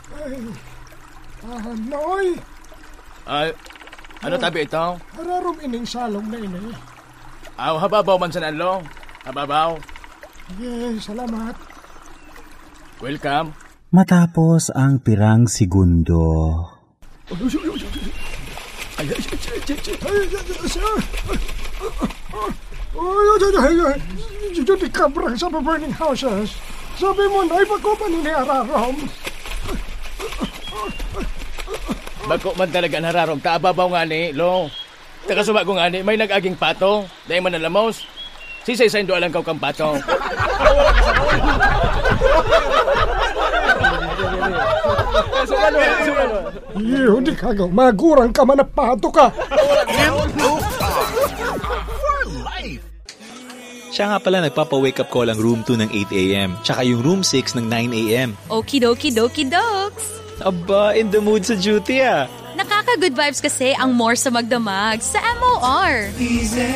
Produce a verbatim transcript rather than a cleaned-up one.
Ay, ah, Noy. Ay, ano tabi ito? Hararom ining salong na ini. Aw, hababaw man sa nalong. Hababaw. Yes, salamat. Welcome. Matapos ang pirang segundo. Ay, ay, ay, sir. Ay, ay, ay, Judy Cabrang sa burning houses. Sabi mo na, ipagkupan ni Hararom. Bako man talaga ang hararom. Kaababaw nga ni, lo. Takasuma ko nga ni, may nag-aging pato. Dahil man nalamos. Sisay sa indo alang kaw kang pato. Iyo, di ka gaw. Magurang ka man na pato ka. Siya nga pala nagpapa-wake up call ang room two ng eight a.m. Tsaka yung room six ng nine a.m. Okie dokie dokes. Aba, in the mood sa duty ah. Nakaka-good vibes kasi ang more sa magdamag sa M O R.